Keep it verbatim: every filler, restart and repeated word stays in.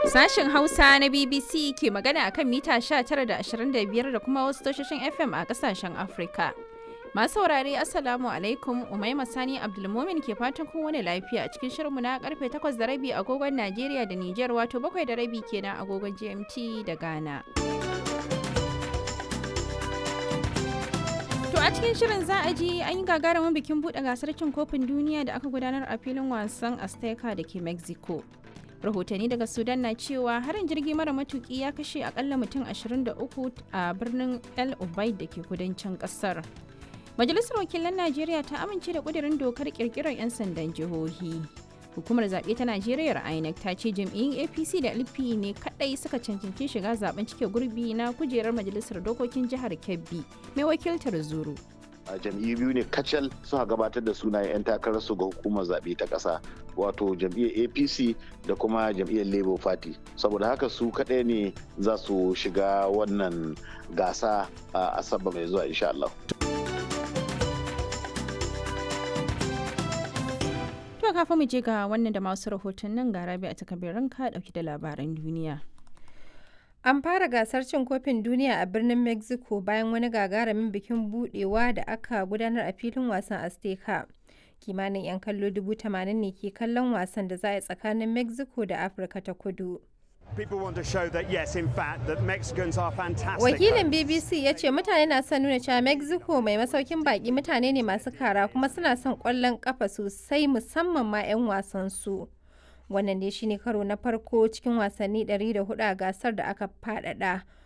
Sashen Hausa na B B C ke magana akan mita sha tara da ashirin da biyar da kuma wasu tashoshin F M a kasashen Afrika. Masu saurare Assalamu alaikum, Umaima Sani Abdulmumin ke fatan kowane lafiya a cikin shirinmu na karfe takwas da rabi agogon Najeriya da Nijar, wato bakwai da rabi kenan agogon G M T da Ghana. To a cikin shirin za a ji an yi gagarumin bikin buɗe gasar cin kofin duniya da aka gudanar a filin wasan Azteca da ke Mexico. Rahotanni daga Sudan na cewa harin jirgi mara matuki ya kashe akalla mutum ashirin da uku a birnin El Ubaid da ke kudancin kasar. Majalisar Wakilan Najeriya ta amince da kudirin dokar kirkirar 'yan sandan jihohi. Hukumar zaɓe ta Najeriya I N E C ta ce jam'iyyun A P C da L P ne kaɗai suka cancanci shiga zaben cike gurbi na kujerar Majalisar Dokokin Jihar Kebbi mai wakiltar Zuru. a jam'iyyu biyu ne kacal suka gabatar da sunayen 'yan takararsu ga hukumar zaɓe ta ƙasa, wato jam'iyyar A P C da kuma jam'iyyar Labour Party. Saboda haka su kaɗai ne za su shiga wannan gasa a Asabar mai zuwa insha Allah. To kafin mu je ga wannan da masu rahotannin, ga Rabi a takabirin ka dauki da labaran duniya. An fara gasar cin kofin duniya a birnin Mexico bayan wani gagarumin bikin budewa da aka gudanar a filin wasan Azteca. Kimanin 'yan kallo dubu tamanin ne ke kallon wasan da za a yi tsakanin Mexico da Afirka ta Kudu. Wakilin B B C ya ce mutane na son nuna cewa Mexico mai masaukin baki mutane ne masu kara kuma suna son kwallon kafa sosai, musamman ma 'yan wasan su. Wannan ne shine karo na farko cikin wasanni ɗari da hudu a gasar da aka faɗaɗa,